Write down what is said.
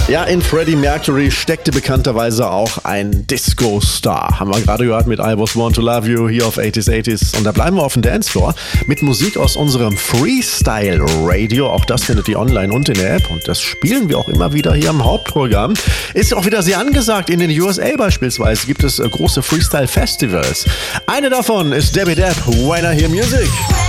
Ja, in Freddie Mercury steckte bekannterweise auch ein Disco-Star. Haben wir gerade gehört mit I Was Born to Love You hier auf 80s. Und da bleiben wir auf dem Dancefloor mit Musik aus unserem Freestyle-Radio. Auch das findet ihr online und in der App. Und das spielen wir auch immer wieder hier im Hauptprogramm. Ist auch wieder sehr angesagt. In den USA beispielsweise gibt es große Freestyle-Festivals. Eine davon ist Debbie Depp, When I Hear Music.